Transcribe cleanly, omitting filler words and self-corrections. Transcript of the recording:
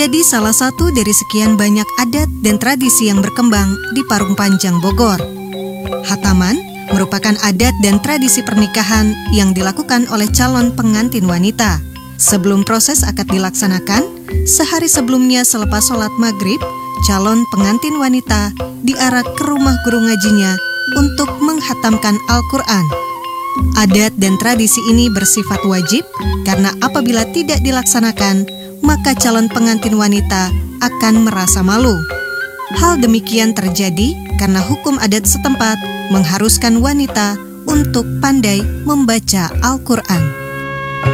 menjadi salah satu dari sekian banyak adat dan tradisi yang berkembang di Parung Panjang, Bogor. Khataman merupakan adat dan tradisi pernikahan yang dilakukan oleh calon pengantin wanita. Sebelum proses akad dilaksanakan, sehari sebelumnya selepas sholat maghrib, calon pengantin wanita diarak ke rumah guru ngajinya untuk menghatamkan Al-Quran. Adat dan tradisi ini bersifat wajib karena apabila tidak dilaksanakan, maka calon pengantin wanita akan merasa malu. Hal demikian terjadi karena hukum adat setempat mengharuskan wanita untuk pandai membaca Al-Quran.